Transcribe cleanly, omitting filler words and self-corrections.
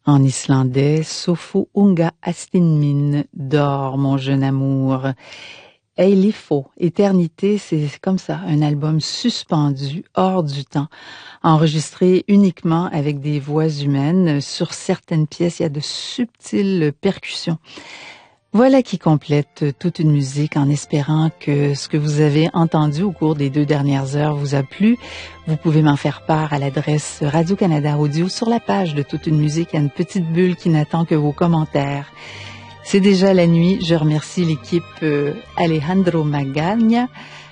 En islandais, Sofu unga astinmin, dors mon jeune amour. Eilifo, éternité, c'est comme ça, un album suspendu, hors du temps, enregistré uniquement avec des voix humaines. Sur certaines pièces, il y a de subtiles percussions. Voilà qui complète toute une musique en espérant que ce que vous avez entendu au cours des 2 dernières heures vous a plu. Vous pouvez m'en faire part à l'adresse Radio-Canada Audio sur la page de Toute une musique. Il y a une petite bulle qui n'attend que vos commentaires. C'est déjà la nuit. Je remercie l'équipe Alejandro Magagna,